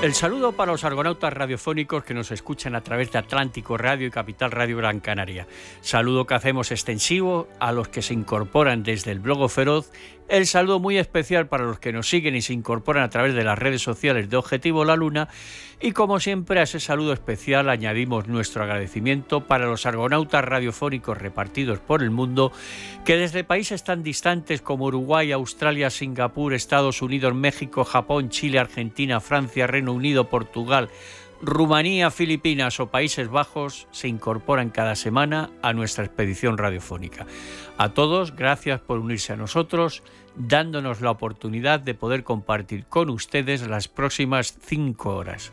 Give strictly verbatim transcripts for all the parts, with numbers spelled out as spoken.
El saludo para los argonautas radiofónicos que nos escuchan a través de Atlántico Radio y Capital Radio Gran Canaria. Saludo que hacemos extensivo a los que se incorporan desde el Blog Feroz. El saludo muy especial para los que nos siguen y se incorporan a través de las redes sociales de Objetivo La Luna. Y como siempre, a ese saludo especial añadimos nuestro agradecimiento para los argonautas radiofónicos repartidos por el mundo que desde países tan distantes como Uruguay, Australia, Singapur, Estados Unidos, México, Japón, Chile, Argentina, Francia, Reino Unido, Portugal, Rumanía, Filipinas o Países Bajos se incorporan cada semana a nuestra expedición radiofónica. A todos, gracias por unirse a nosotros, dándonos la oportunidad de poder compartir con ustedes las próximas cinco horas.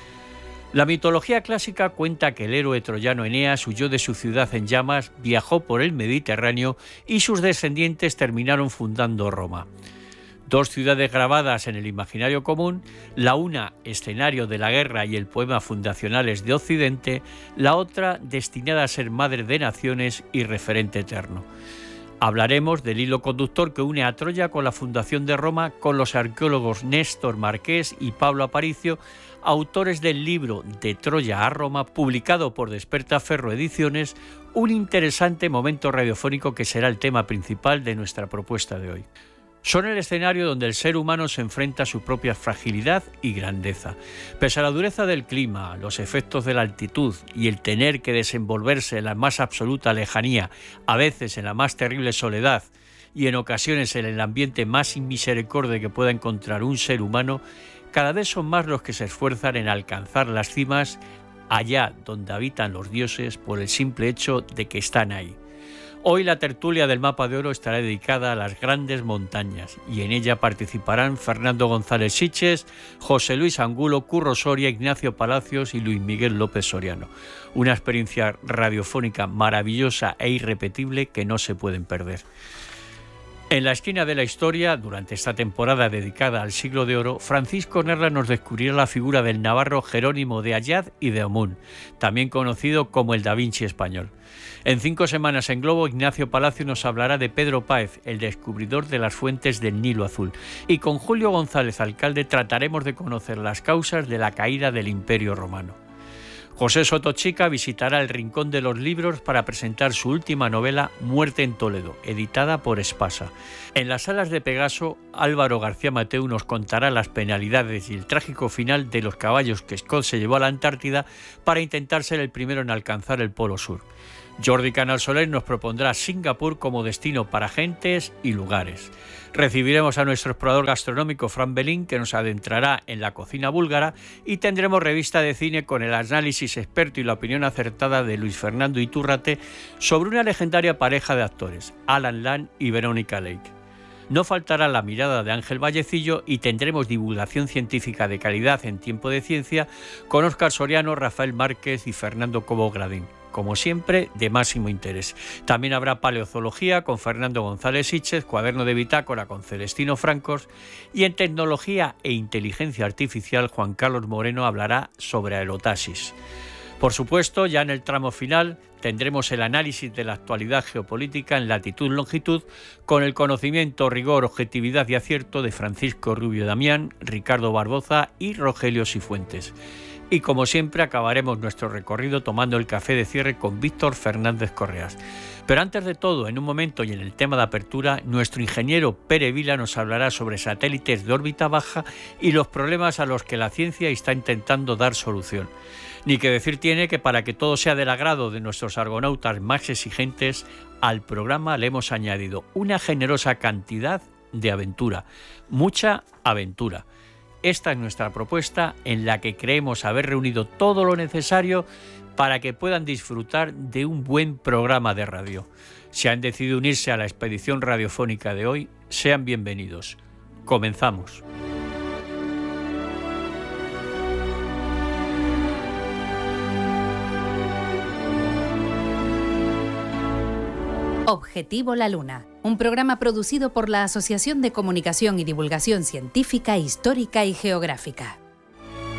La mitología clásica cuenta que el héroe troyano Eneas huyó de su ciudad en llamas, viajó por el Mediterráneo y sus descendientes terminaron fundando Roma. Dos ciudades grabadas en el imaginario común, la una escenario de la guerra y el poema fundacionales de Occidente, la otra destinada a ser madre de naciones y referente eterno. Hablaremos del hilo conductor que une a Troya con la fundación de Roma con los arqueólogos Néstor Marqués y Pablo Aparicio, autores del libro De Troya a Roma, publicado por Despertaferro Ediciones, un interesante momento radiofónico que será el tema principal de nuestra propuesta de hoy. Son el escenario donde el ser humano se enfrenta a su propia fragilidad y grandeza. Pese a la dureza del clima, los efectos de la altitud y el tener que desenvolverse en la más absoluta lejanía, a veces en la más terrible soledad y en ocasiones en el ambiente más sin misericordia que pueda encontrar un ser humano, cada vez son más los que se esfuerzan en alcanzar las cimas allá donde habitan los dioses por el simple hecho de que están ahí. Hoy la tertulia del Mapa de Oro estará dedicada a las grandes montañas y en ella participarán Fernando González Siches, José Luis Angulo, Curro Soria, Ignacio Palacios y Luis Miguel López Soriano. Una experiencia radiofónica maravillosa e irrepetible que no se pueden perder. En la esquina de la historia, durante esta temporada dedicada al siglo de oro, Francisco Nerra nos descubrirá la figura del navarro Jerónimo de Ayad y de Omún, también conocido como el Da Vinci español. En cinco semanas en Globo, Ignacio Palacio nos hablará de Pedro Páez, el descubridor de las fuentes del Nilo Azul. Y con Julio González, alcalde, trataremos de conocer las causas de la caída del Imperio Romano. José Soto Chica visitará el Rincón de los Libros para presentar su última novela, Muerte en Toledo, editada por Espasa. En las salas de Pegaso, Álvaro García Mateu nos contará las penalidades y el trágico final de los caballos que Scott se llevó a la Antártida para intentar ser el primero en alcanzar el Polo Sur. Jordi Canal Soler nos propondrá Singapur como destino para gentes y lugares. Recibiremos a nuestro explorador gastronómico Fran Belín, que nos adentrará en la cocina búlgara, y tendremos revista de cine con el análisis experto y la opinión acertada de Luis Fernando Iturrate sobre una legendaria pareja de actores, Alan Ladd y Verónica Lake. No faltará la mirada de Ángel Vallecillo y tendremos divulgación científica de calidad en Tiempo de Ciencia con Óscar Soriano, Rafael Márquez y Fernando Cobo Gradín. Como siempre, de máximo interés. También habrá paleozoología con Fernando González Siches, cuaderno de bitácora con Celestino Francos y en tecnología e inteligencia artificial Juan Carlos Moreno hablará sobre aerotaxis. Por supuesto, ya en el tramo final tendremos el análisis de la actualidad geopolítica en latitud-longitud con el conocimiento, rigor, objetividad y acierto de Francisco Rubio Damián, Ricardo Barboza y Rogelio Sifuentes. Y como siempre acabaremos nuestro recorrido tomando el café de cierre con Víctor Fernández Correas. Pero antes de todo, en un momento y en el tema de apertura, nuestro ingeniero Pere Vila nos hablará sobre satélites de órbita baja y los problemas a los que la ciencia está intentando dar solución. Ni que decir tiene que para que todo sea del agrado de nuestros argonautas más exigentes, al programa le hemos añadido una generosa cantidad de aventura, mucha aventura. Esta es nuestra propuesta en la que creemos haber reunido todo lo necesario para que puedan disfrutar de un buen programa de radio. Si han decidido unirse a la expedición radiofónica de hoy, sean bienvenidos. Comenzamos. Objetivo La Luna, un programa producido por la Asociación de Comunicación y Divulgación Científica, Histórica y Geográfica.